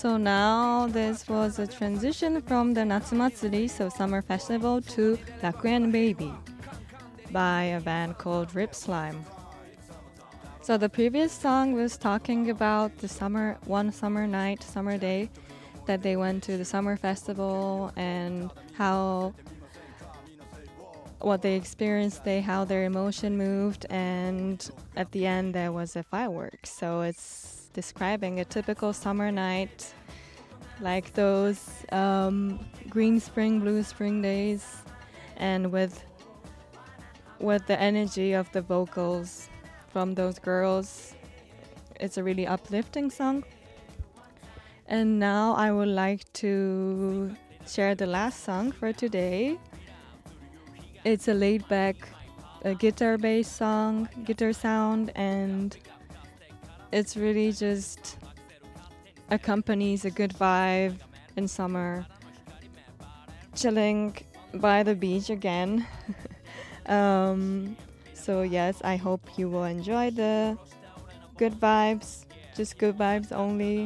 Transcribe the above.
So now this was a transition from the Natsumatsuri, so summer festival, to Rakuen Baby by a band called Rip Slime. So the previous song was talking about the one summer night, summer day that they went to the summer festival and what they experienced, how their emotion moved, and at the end there was a fireworks. So it's describing a typical summer night, like those green spring, blue spring days, and with the energy of the vocals from those girls. It's a really uplifting song. And now I would like to share the last song for today. It's a laid-back guitar-based song, guitar sound, and it's really just accompanies a good vibe in summer. Chilling by the beach again. So yes, I hope you will enjoy the good vibes, just good vibes only.